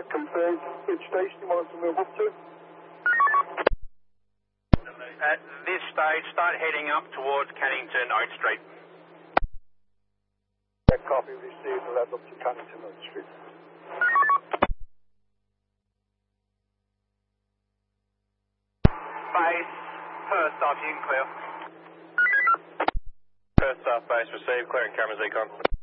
confirmed. Which station you want us to move up to? At this stage, start heading up towards Cannington Oak Street. Copy received. We'll head up to Cannington Oak Street. Base, first off, you can clear. First off, base received, clearing cameras, Econ.